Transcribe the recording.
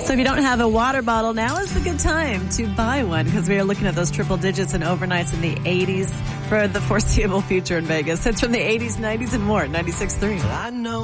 So if you don't have a water bottle, now is the good time to buy one because we are looking at those triple digits and overnights in the 80s for the foreseeable future in Vegas. It's from the 80s, 90s, and more. 96.3. I know.